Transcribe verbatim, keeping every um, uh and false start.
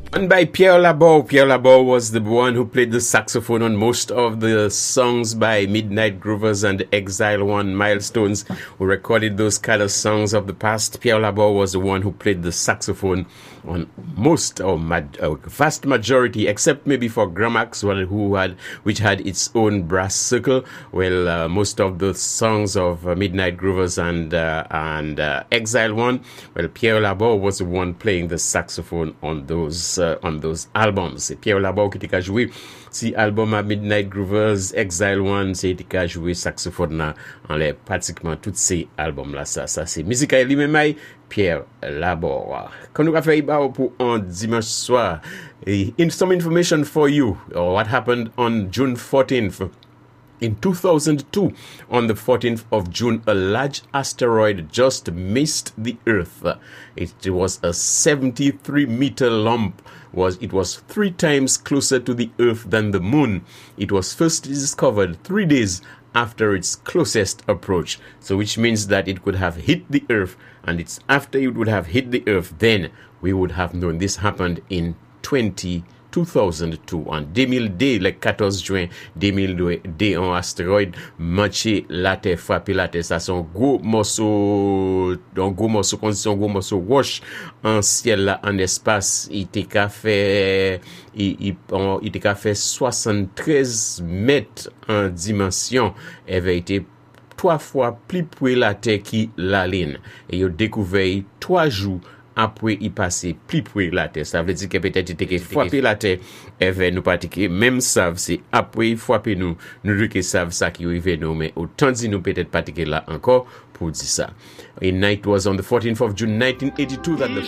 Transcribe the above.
And by Pierre Laborde. Pierre Laborde was the one who played the saxophone on most of the songs by Midnight Groovers and Exile One Milestones, who recorded those kind of songs of the past. Pierre Laborde was the one who played the saxophone on most or uh, vast majority, except maybe for Gramax, well, who had which had its own brass circle. Well, uh, most of the songs of uh, Midnight Groovers and uh, and uh, Exile One, well, Pierre Laborde was the one playing the saxophone on those uh, on those albums. Pierre Laborde qui était joué si album à Midnight Groovers, Exile One, c'est était joué saxophone là en les pratiquement tous ces albums là. Ça, ça c'est musique à lui-même. Pierre Laborde. Quand nous avons fait pour un dimanche soir, in some information for you, or what happened on June fourteenth. In two thousand two, on the fourteenth of June, a large asteroid just missed the Earth. It was a seventy-three meter lump. Was it was three times closer to the Earth than the Moon. It was first discovered three days after its closest approach. So which means that it could have hit the Earth, and it's after it would have hit the Earth, then we would have known. This happened in two thousand two. En deux mille deux, le quatorze juin deux mille deux, un astéroïde manché la Terre, frappé la Terre. Ça, c'est un gros morceau, un gros morceau, condition, un gros morceau wash en ciel là, en espace. Il était qu'à faire, il, il, il était qu'à faire soixante-treize mètres en dimension. Il avait été trois fois plus près la Terre qui la Lune. Et il a découvert trois jours après il passait plus près la Terre. Ça veut dire que peut-être il était frappé la Terre et veut nous pratiquer même ça c'est après frapper nous nous que savent ça qui arrive nous, mais autant dit nous peut-être pratiquer là encore pour dire ça. And it was on the fourteenth of June nineteen eighty-two that the